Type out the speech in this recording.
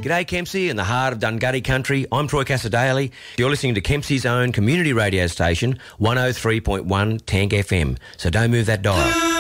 G'day Kempsey in the heart of Dungutty country. I'm Troy Cassadaly. You're listening to Kempsey's own community radio station, 103.1 Tank FM. So don't move that dial.